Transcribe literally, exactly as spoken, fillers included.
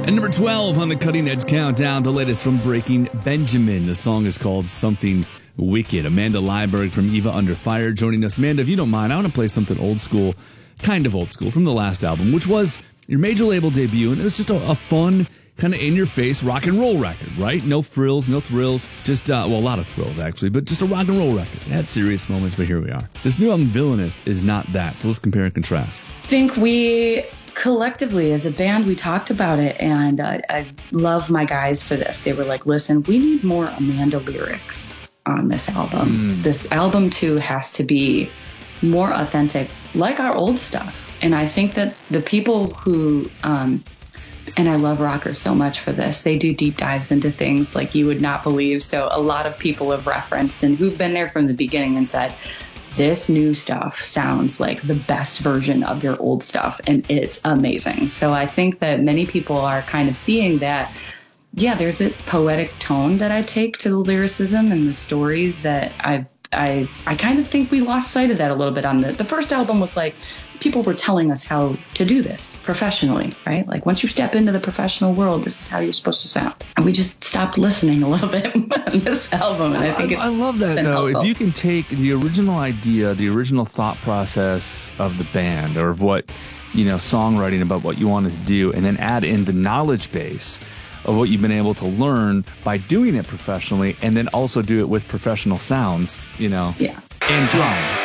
And number twelve on the Cutting Edge Countdown, the latest from Breaking Benjamin. The song is called Something Wicked. Amanda Leiberg from Eva Under Fire joining us. Amanda, if you don't mind, I want to play something old school, kind of old school, from the last album, which was your major label debut, and it was just a, a fun, kind of in-your-face rock and roll record, right? No frills, no thrills, just, uh, well, a lot of thrills, actually, but just a rock and roll record. It had serious moments, but here we are. This new album, Villainous, is not that, so let's compare and contrast. I think we... collectively as a band, we talked about it, and uh, I love my guys for this. They were like, listen, we need more Amanda lyrics on this album. Mm. This album too has to be more authentic, like our old stuff. And I think that the people who, um, and I love rockers so much for this, they do deep dives into things like you would not believe. So a lot of people have referenced and who've been there from the beginning and said, this new stuff sounds like the best version of your old stuff, and it's amazing. So I think that many people are kind of seeing that, yeah, there's a poetic tone that I take to the lyricism and the stories that I I I kind of think we lost sight of that a little bit on the, the first album was like, people were telling us how to do this professionally, right? Like once you step into the professional world, this is how you're supposed to sound. And we just stopped listening a little bit on this album. And I think I, I love that though. helpful. If you can take the original idea, the original thought process of the band or of what, you know, songwriting about what you wanted to do, and then add in the knowledge base of what you've been able to learn by doing it professionally, and then also do it with professional sounds, you know, yeah. and time.